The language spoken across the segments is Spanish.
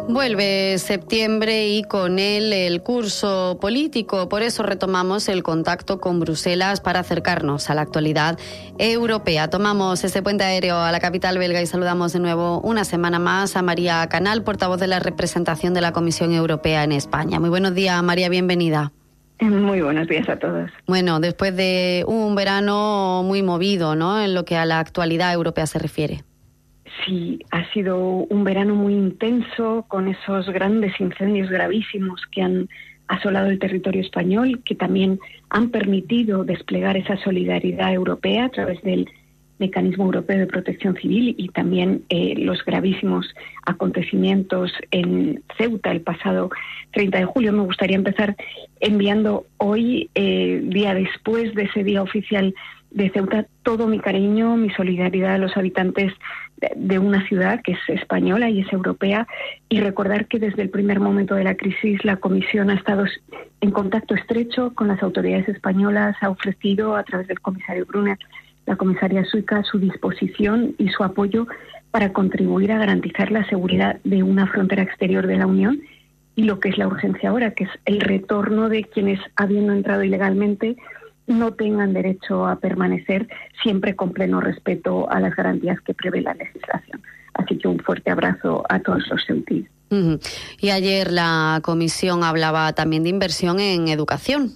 Vuelve septiembre y con él el curso político. Por eso retomamos el contacto con Bruselas para acercarnos a la actualidad europea. Tomamos ese puente aéreo a la capital belga y saludamos de nuevo una semana más a María Canal, portavoz de la representación de la Comisión Europea en España. Muy buenos días, María, bienvenida. Muy buenos días a todos. Bueno, después de un verano muy movido, ¿no?, en lo que a la actualidad europea se refiere. Sí, ha sido un verano muy intenso, con esos grandes incendios gravísimos que han asolado el territorio español, que también han permitido desplegar esa solidaridad europea a través del Mecanismo Europeo de Protección Civil y también los gravísimos acontecimientos en Ceuta el pasado 30 de julio. Me gustaría empezar enviando hoy, día después de ese día oficial de Ceuta, todo mi cariño, mi solidaridad a los habitantes de una ciudad que es española y es europea, y recordar que desde el primer momento de la crisis la Comisión ha estado en contacto estrecho con las autoridades españolas, ha ofrecido a través del comisario Brunner, la comisaria Suica, su disposición y su apoyo para contribuir a garantizar la seguridad de una frontera exterior de la Unión y lo que es la urgencia ahora, que es el retorno de quienes, habiendo entrado ilegalmente, no tengan derecho a permanecer, siempre con pleno respeto a las garantías que prevé la legislación. Así que un fuerte abrazo a todos los sentidos. Y ayer la Comisión hablaba también de inversión en educación.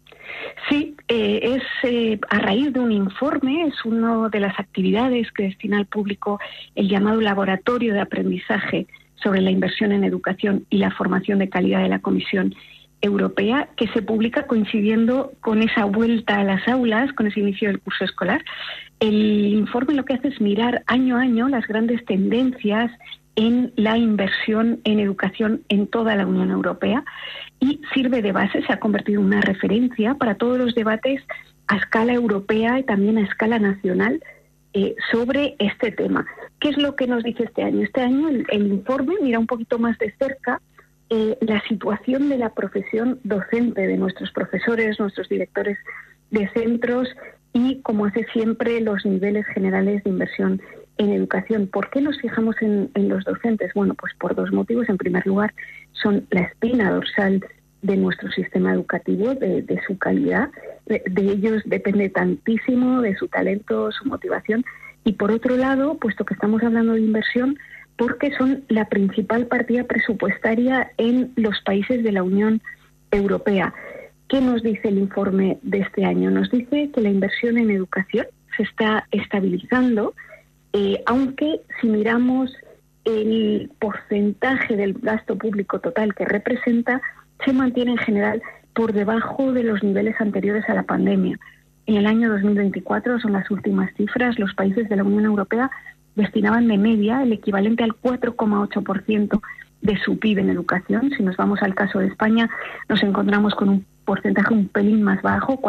Sí, es a raíz de un informe, es una de las actividades que destina al público el llamado Laboratorio de Aprendizaje sobre la inversión en educación y la formación de calidad de la Comisión Europea, que se publica coincidiendo con esa vuelta a las aulas, con ese inicio del curso escolar. El informe lo que hace es mirar año a año las grandes tendencias en la inversión en educación en toda la Unión Europea y sirve de base, se ha convertido en una referencia para todos los debates a escala europea y también a escala nacional sobre este tema. ¿Qué es lo que nos dice este año? Este año el informe mira un poquito más de cerca la situación de la profesión docente, de nuestros profesores, nuestros directores de centros y, como hace siempre, los niveles generales de inversión en educación. ¿Por qué nos fijamos en los docentes? Bueno, pues por dos motivos. En primer lugar, son la espina dorsal de nuestro sistema educativo, de su calidad. De ellos depende tantísimo, de su talento, su motivación. Y por otro lado, puesto que estamos hablando de inversión, porque son la principal partida presupuestaria en los países de la Unión Europea. ¿Qué nos dice el informe de este año? Nos dice que la inversión en educación se está estabilizando, aunque si miramos el porcentaje del gasto público total que representa, se mantiene en general por debajo de los niveles anteriores a la pandemia. En el año 2024, son las últimas cifras, los países de la Unión Europea destinaban de media el equivalente al 4,8% de su PIB en educación. Si nos vamos al caso de España, nos encontramos con un porcentaje un pelín más bajo,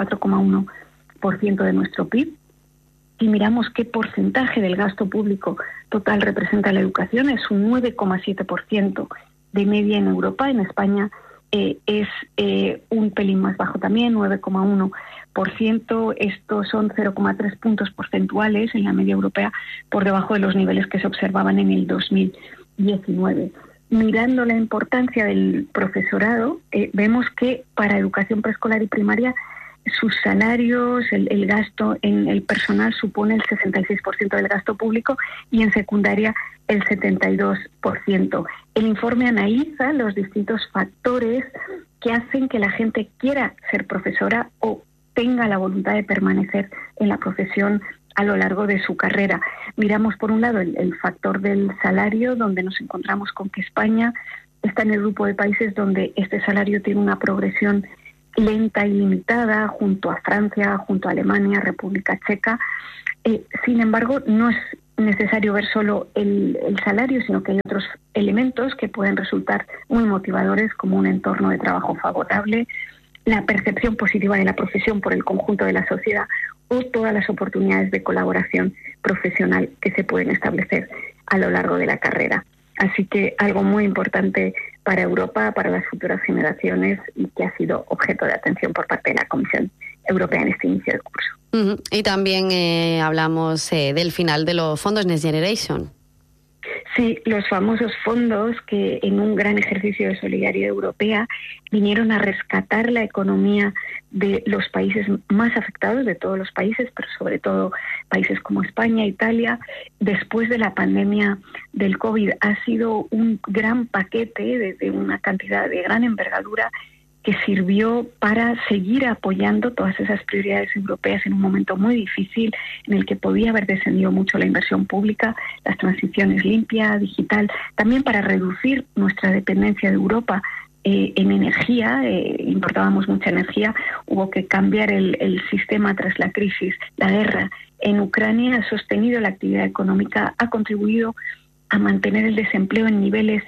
4,1% de nuestro PIB. Si miramos qué porcentaje del gasto público total representa la educación, es un 9,7% de media en Europa. En España es un pelín más bajo también, 9,1%. Estos son 0,3 puntos porcentuales en la media europea por debajo de los niveles que se observaban en el 2019. Mirando la importancia del profesorado, vemos que para educación preescolar y primaria sus salarios, el gasto en el personal supone el 66% del gasto público y en secundaria el 72%. El informe analiza los distintos factores que hacen que la gente quiera ser profesora o tenga la voluntad de permanecer en la profesión a lo largo de su carrera. Miramos por un lado el factor del salario, donde nos encontramos con que España está en el grupo de países donde este salario tiene una progresión lenta y limitada, junto a Francia, junto a Alemania, República Checa. Sin embargo, no es necesario ver solo el salario, sino que hay otros elementos que pueden resultar muy motivadores, como un entorno de trabajo favorable, la percepción positiva de la profesión por el conjunto de la sociedad o todas las oportunidades de colaboración profesional que se pueden establecer a lo largo de la carrera. Así que algo muy importante para Europa, para las futuras generaciones y que ha sido objeto de atención por parte de la Comisión Europea en este inicio del curso. Y también hablamos del final de los fondos Next Generation. Sí, los famosos fondos que en un gran ejercicio de solidaridad europea vinieron a rescatar la economía de los países más afectados, de todos los países, pero sobre todo países como España, Italia, después de la pandemia del COVID. Ha sido un gran paquete de una cantidad de gran envergadura que sirvió para seguir apoyando todas esas prioridades europeas en un momento muy difícil en el que podía haber descendido mucho la inversión pública, las transiciones limpia, digital, también para reducir nuestra dependencia de Europa en energía. Importábamos mucha energía, hubo que cambiar el sistema tras la crisis. La guerra en Ucrania ha sostenido la actividad económica, ha contribuido a mantener el desempleo en niveles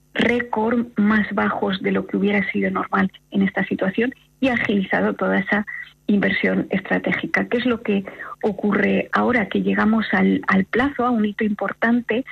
récord más bajos de lo que hubiera sido normal en esta situación y ha agilizado toda esa inversión estratégica. ¿Qué es lo que ocurre ahora? Que llegamos al plazo, a un hito importante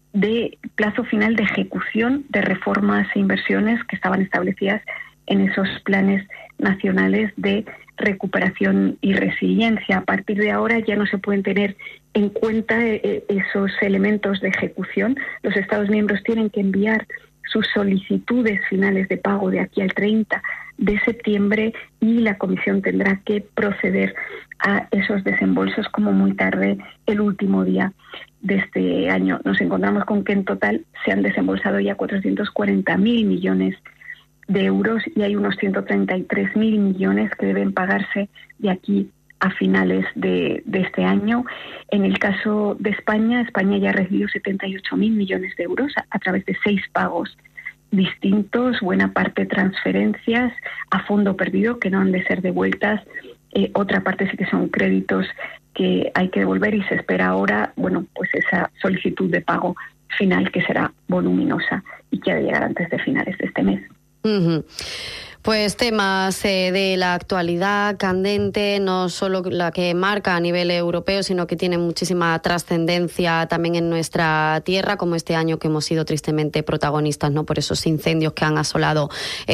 de plazo final de ejecución de reformas e inversiones que estaban establecidas en esos planes nacionales de recuperación y resiliencia. A partir de ahora ya no se pueden tener en cuenta esos elementos de ejecución. Los Estados miembros tienen que enviar sus solicitudes finales de pago de aquí al 30 de septiembre y la Comisión tendrá que proceder a esos desembolsos como muy tarde el último día de este año. Nos encontramos con que en total se han desembolsado ya 440.000 millones de euros y hay unos 133.000 millones que deben pagarse de aquí a finales de este año. En el caso de España, España ya ha recibido 78.000 millones de euros a través de 6 pagos distintos, buena parte transferencias a fondo perdido que no han de ser devueltas. Otra parte sí que son créditos que hay que devolver y se espera ahora, pues esa solicitud de pago final que será voluminosa y que ha de llegar antes de finales de este mes. Uh-huh. Pues temas de la actualidad candente, no solo la que marca a nivel europeo, sino que tiene muchísima trascendencia también en nuestra tierra, como este año que hemos sido tristemente protagonistas, ¿no?, por esos incendios que han asolado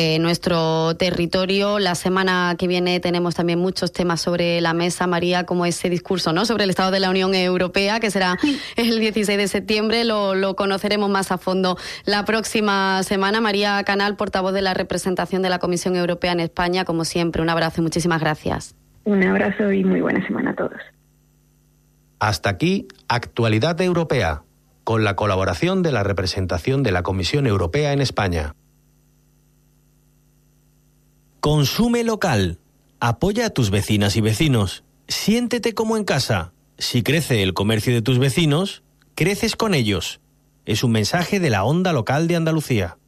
nuestro territorio. La semana que viene tenemos también muchos temas sobre la mesa, María, como ese discurso, ¿no?, sobre el Estado de la Unión Europea, que será el 16 de septiembre. Lo conoceremos más a fondo la próxima semana. María Canal, portavoz de la representación de la Comisión Europea en España, como siempre, un abrazo y muchísimas gracias. Un abrazo y muy buena semana a todos. Hasta aquí, Actualidad Europea, con la colaboración de la representación de la Comisión Europea en España. Consume local. Apoya a tus vecinas y vecinos. Siéntete como en casa. Si crece el comercio de tus vecinos, creces con ellos. Es un mensaje de la Onda Local de Andalucía.